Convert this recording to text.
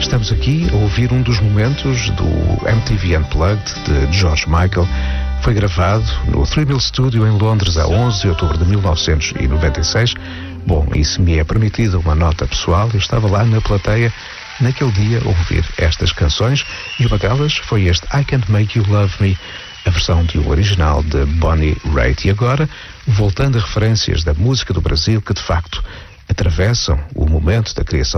estamos aqui a ouvir um dos momentos do MTV Unplugged de George Michael. Foi gravado no 3 Mill Studio em Londres a 11 de outubro de 1996. Bom, e se me é permitido uma nota pessoal, eu estava lá na plateia naquele dia a ouvir estas canções e uma delas foi este I Can't Make You Love Me, a versão de um original de Bonnie Raitt. E agora, voltando a referências da música do Brasil que de facto atravessam o momento da criação